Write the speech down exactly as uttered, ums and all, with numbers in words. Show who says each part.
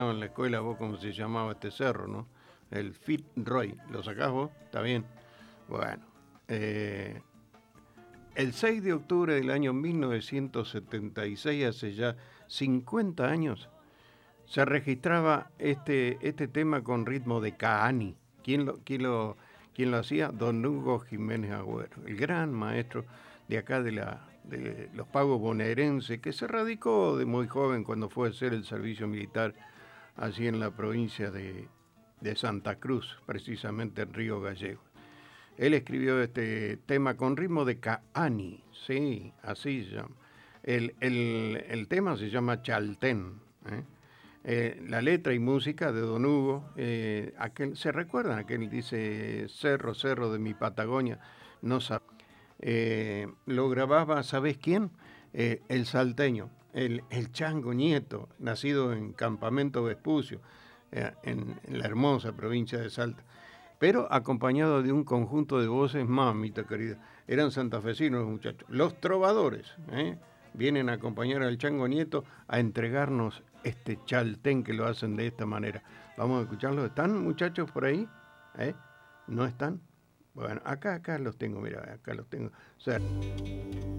Speaker 1: en la escuela vos cómo se llamaba este cerro, ¿no? El Fitzroy. ¿Lo sacás vos? ¿Está bien? Bueno. Eh, el seis de octubre del año mil novecientos setenta y seis, hace ya cincuenta años, se registraba este, este tema con ritmo de Kaani. ¿Quién lo, quién lo, quién lo hacía? Don Hugo Jiménez Agüero, el gran maestro de acá de, la, de los pagos bonaerenses, que se radicó de muy joven cuando fue a hacer el servicio militar allí en la provincia de, de Santa Cruz, precisamente en Río Gallegos. Él escribió este tema con ritmo de Kaani, sí, así se llama. El, el, el tema se llama Chaltén. ¿eh? Eh, la letra y música de Don Hugo, eh, aquel, ¿se recuerdan? Aquel dice, cerro, cerro de mi Patagonia, no sabe. Eh, lo grababa, ¿sabés quién? Eh, el salteño, el, el Chango Nieto, nacido en Campamento Vespucio, eh, en, en la hermosa provincia de Salta, pero acompañado de un conjunto de voces, mamita querida, eran santafesinos los muchachos, los trovadores, ¿eh? Vienen a acompañar al Chango Nieto a entregarnos este chaltén que lo hacen de esta manera. Vamos a escucharlo. ¿Están muchachos por ahí? ¿Eh? ¿No están? Bueno, acá, acá los tengo, mira, acá los tengo. O sea,